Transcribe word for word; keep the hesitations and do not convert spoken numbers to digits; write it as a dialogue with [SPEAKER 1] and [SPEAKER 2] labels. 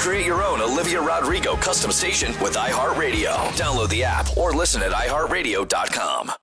[SPEAKER 1] Create your own Olivia Rodrigo custom station with iHeartRadio. Download the app or listen at i heart radio dot com.